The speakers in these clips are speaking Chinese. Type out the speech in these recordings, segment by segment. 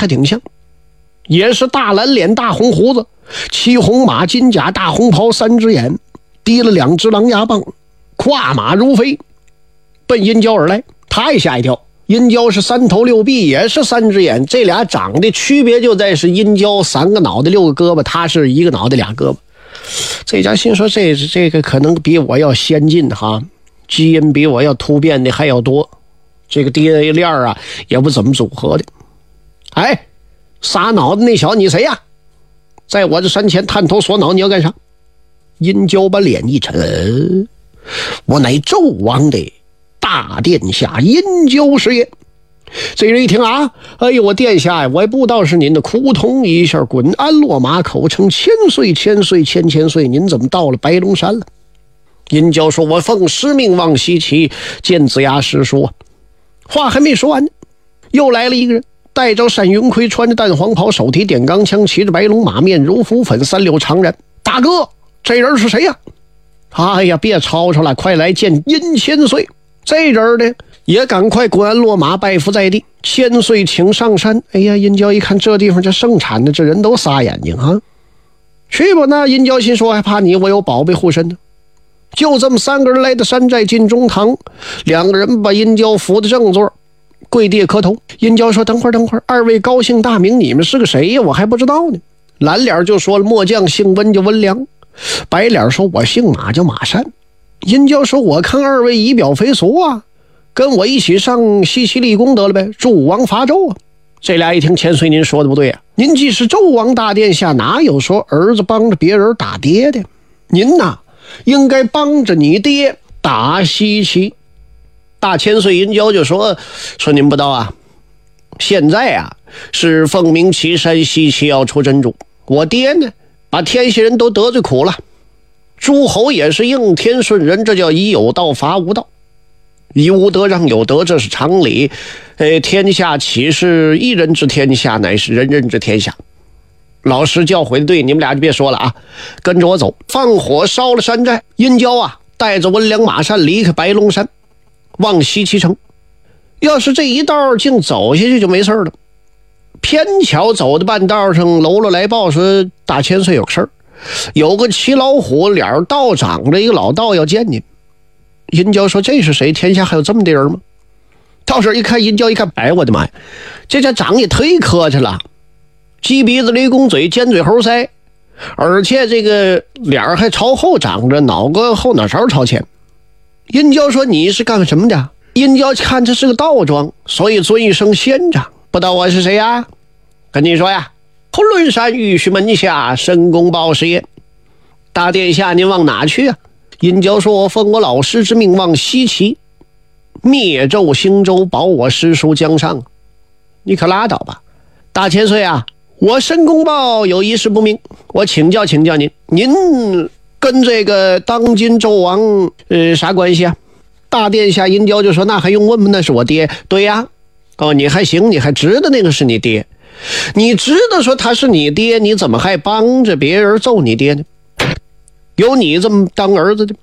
还挺像，也是大蓝脸大红胡子，骑红马金甲大红袍3只眼，提了2只狼牙棒，跨马如飞，奔殷郊而来。他也吓一跳，殷郊是3头6臂，也是3只眼，这俩长得区别就在是殷郊3个脑袋6个胳膊，他是1个脑袋2胳膊。这家心说这个可能比我要先进哈，基因比我要突变的还要多，这个 DNA 链啊也不怎么组合的。哎，撒脑子那小子你谁呀？在我这山前探头索脑，你要干啥？殷郊把脸一沉，我乃纣王的大殿下殷郊是也。这人一听啊，哎呦我殿下呀，我也不知道是您的，扑通一下滚鞍落马口，称千岁千岁千千岁，您怎么到了白龙山了？殷郊说，我奉师命往西岐见子牙师说。话还没说完呢，又来了一个人，戴着单云盔，穿着淡黄袍，手提点钢枪，骑着白龙马，面如浮粉，3绺长髯。大哥，这人是谁呀？哎呀，别吵吵了，快来见殷千岁。这人呢也赶快滚鞍落马，拜伏在地。千岁请上山。哎呀，殷郊一看这地方这盛产的，这人都撒眼睛啊！去吧，那殷郊心说，还怕你，我有宝贝护身呢。就这么3个人来到山寨进中堂，2个人把殷郊扶的正座，跪地磕头。殷郊说，等会儿，二位高姓大名，你们是个谁呀？我还不知道呢。蓝脸就说了，末将姓温，叫温良。白脸说，我姓马，叫马善。殷郊说，我看二位仪表肥俗啊，跟我一起上西岐立功得了呗，助武王伐纣啊。这俩一听，千岁您说的不对啊，您既是纣王大殿下，哪有说儿子帮着别人打爹的？您呐应该帮着你爹打西岐。大千岁殷郊就说您不知道啊，现在啊是凤鸣岐山，西岐要出真主，我爹呢把天下人都得罪苦了，诸侯也是应天顺人，这叫以有道伐无道，以无德让有德，这是常理。天下岂是一人之天下，乃是人人之天下。老师教诲的对，你们俩就别说了啊，跟着我走。放火烧了山寨，殷郊啊带着温良马善离开白龙山，往西岐城。要是这一道竟走下去就没事了，偏巧走的半道上，喽啰来报说大千岁有事儿，有个骑老虎脸道长的一个老道要见你。殷郊说，这是谁？天下还有这么的人吗？到这一看，殷郊一看，哎我的妈呀，这家长也忒客气了，鸡鼻子雷公嘴，尖嘴猴腮，而且这个脸还朝后长着，脑个后脑勺朝前。殷郊说，你是干什么的？殷郊看这是个道装，所以尊一声仙长。不知道我是谁呀？跟你说呀，昆仑山玉虚门下申公豹是也。大殿下您往哪去啊？殷郊说，我奉我老师之命往西岐灭纣兴周，保我师叔江上。你可拉倒吧，大千岁啊，我申公豹有一事不明，我请教您，您跟这个当今纣王啥关系啊？大殿下殷郊就说，那还用问吗？那是我爹。对呀，哦，你还行，你还知道那个是你爹，你知道说他是你爹，你怎么还帮着别人揍你爹呢？有你这么当儿子的？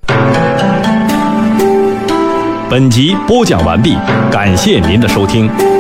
本集播讲完毕，感谢您的收听。